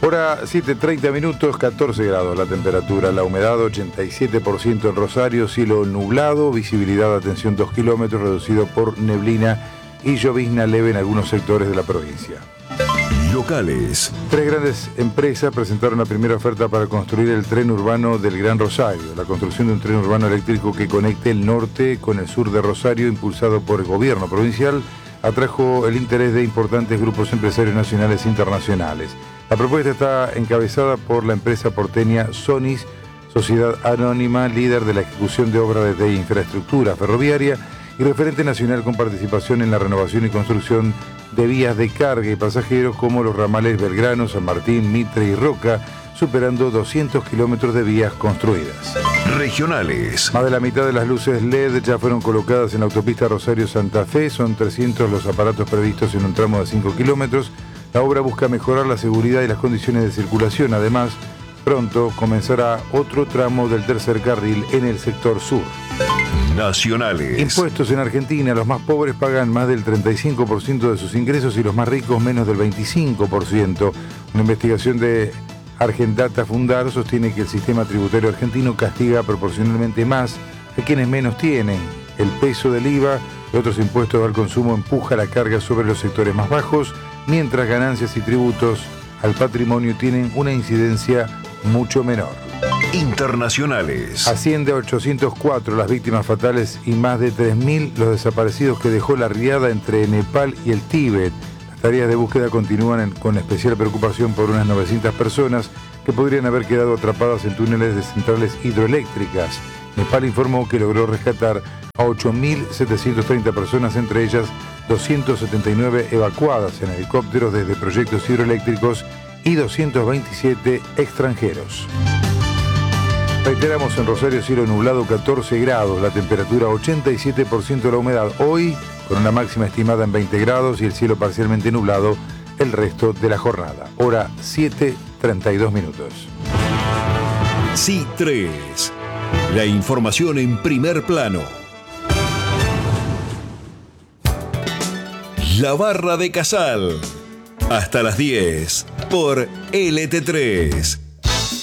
Hora 7:30 minutos, 14 grados la temperatura, la humedad 87% en Rosario, cielo nublado, visibilidad atención 2 kilómetros, reducido por neblina y llovizna leve en algunos sectores de la provincia. Locales. 3 grandes empresas presentaron la primera oferta para construir el tren urbano del Gran Rosario. La construcción de un tren urbano eléctrico que conecte el norte con el sur de Rosario, impulsado por el gobierno provincial, atrajo el interés de importantes grupos empresarios nacionales e internacionales. La propuesta está encabezada por la empresa porteña Sonis, sociedad anónima, líder de la ejecución de obras de infraestructura ferroviaria y referente nacional con participación en la renovación y construcción de vías de carga y pasajeros como los ramales Belgrano, San Martín, Mitre y Roca, superando 200 kilómetros de vías construidas. Regionales. Más de la mitad de las luces LED ya fueron colocadas en la autopista Rosario-Santa Fe. Son 300 los aparatos previstos en un tramo de 5 kilómetros. La obra busca mejorar la seguridad y las condiciones de circulación. Además, pronto comenzará otro tramo del tercer carril en el sector sur. Nacionales. Impuestos en Argentina. Los más pobres pagan más del 35% de sus ingresos y los más ricos menos del 25%. Una investigación de Argendata Fundar sostiene que el sistema tributario argentino castiga proporcionalmente más a quienes menos tienen. El peso del IVA y otros impuestos al consumo empuja la carga sobre los sectores más bajos, mientras ganancias y tributos al patrimonio tienen una incidencia mucho menor. Internacionales. Asciende a 804 las víctimas fatales y más de 3.000 los desaparecidos que dejó la riada entre Nepal y el Tíbet. Las tareas de búsqueda continúan con especial preocupación por unas 900 personas que podrían haber quedado atrapadas en túneles de centrales hidroeléctricas. Nepal informó que logró rescatar a 8.730 personas, entre ellas 279 evacuadas en helicópteros desde proyectos hidroeléctricos y 227 extranjeros. Reiteramos, en Rosario cielo nublado 14 grados, la temperatura 87% de la humedad. Hoy con una máxima estimada en 20 grados y el cielo parcialmente nublado el resto de la jornada. Hora 7:32 minutos. C3. La información en primer plano. La Barra de Casal. Hasta las 10 por LT3.